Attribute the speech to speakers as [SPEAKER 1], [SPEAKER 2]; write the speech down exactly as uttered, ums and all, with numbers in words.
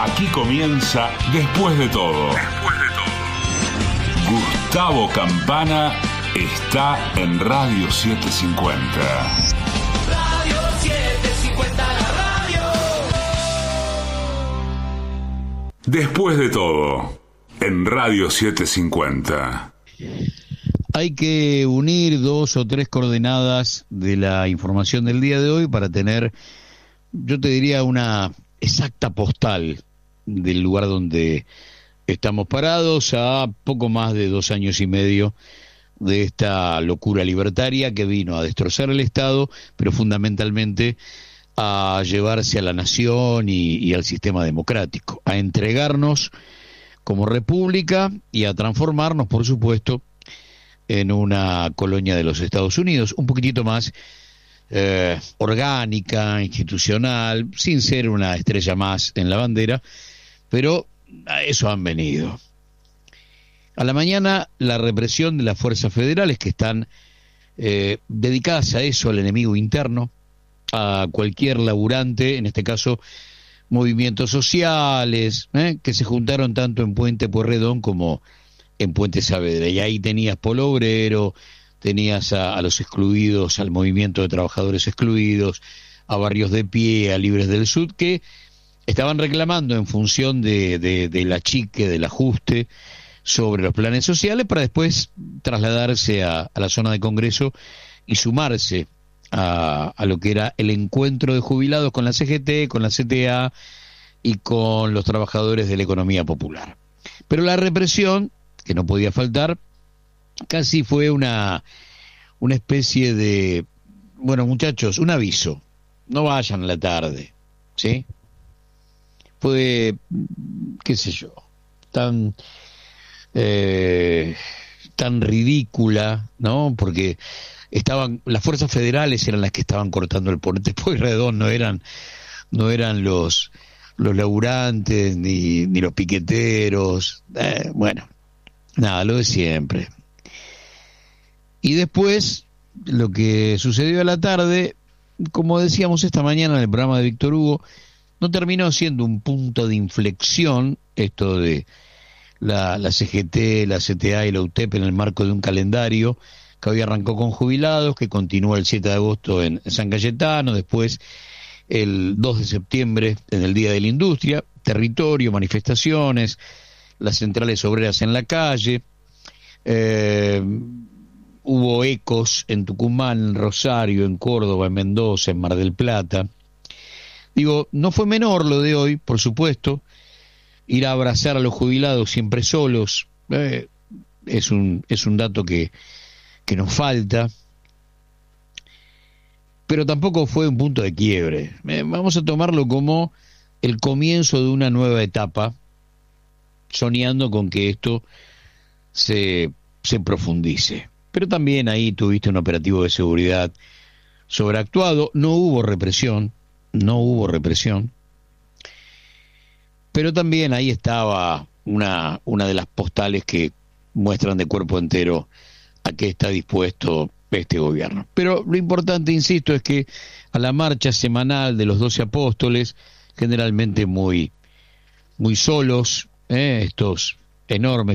[SPEAKER 1] Aquí comienza Después de todo. Después de todo. Gustavo Campana está en Radio setecientos cincuenta.
[SPEAKER 2] Radio setecientos cincuenta, la radio.
[SPEAKER 1] Después de todo, en Radio setecientos cincuenta.
[SPEAKER 3] Hay que unir dos o tres coordenadas de la información del día de hoy para tener, yo te diría, una exacta postal del lugar donde estamos parados a poco más de dos años y medio de esta locura libertaria que vino a destrozar el Estado, pero fundamentalmente a llevarse a la nación y, y al sistema democrático, a entregarnos como república y a transformarnos, por supuesto, en una colonia de los Estados Unidos, un poquitito más eh, orgánica, institucional, sin ser una estrella más en la bandera, pero a eso han venido. A la mañana, la represión de las fuerzas federales que están eh, dedicadas a eso, al enemigo interno, a cualquier laburante, en este caso movimientos sociales, eh, que se juntaron tanto en Puente Pueyrredón como en Puente Saavedra, y ahí tenías Polo Obrero, tenías a, a los excluidos, al movimiento de trabajadores excluidos, a Barrios de Pie, a Libres del Sud, que estaban reclamando en función de, de, del achique, del ajuste sobre los planes sociales, para después trasladarse a, a la zona de Congreso y sumarse a, a lo que era el encuentro de jubilados con la C G T, con la C T A y con los trabajadores de la economía popular. Pero la represión, que no podía faltar, casi fue una, una especie de, bueno, muchachos, un aviso, no vayan a la tarde, ¿sí? Fue, qué sé yo, tan, eh, tan ridícula, ¿no? Porque estaban, las fuerzas federales eran las que estaban cortando el Puente Pueyrredón, no eran, no eran los, los laburantes, ni, ni los piqueteros, eh, bueno. Nada, lo de siempre. Y después, lo que sucedió a la tarde, como decíamos esta mañana en el programa de Víctor Hugo, no terminó siendo un punto de inflexión, esto de la, la C G T, la C T A y la U T E P en el marco de un calendario que hoy arrancó con jubilados, que continúa el siete de agosto en San Cayetano, después el dos de septiembre en el Día de la Industria, territorio, manifestaciones, las centrales obreras en la calle, eh, hubo ecos en Tucumán, en Rosario, en Córdoba, en Mendoza, en Mar del Plata. Digo, no fue menor lo de hoy, por supuesto, ir a abrazar a los jubilados siempre solos, eh, es un es un dato que, que nos falta, pero tampoco fue un punto de quiebre. Eh, vamos a tomarlo como el comienzo de una nueva etapa, soñando con que esto se, se profundice. Pero también ahí tuviste un operativo de seguridad sobreactuado, no hubo represión, no hubo represión, pero también ahí estaba una, una de las postales que muestran de cuerpo entero a qué está dispuesto este gobierno. Pero lo importante, insisto, es que a la marcha semanal de los doce apóstoles, generalmente muy, muy solos, Eh, estos enormes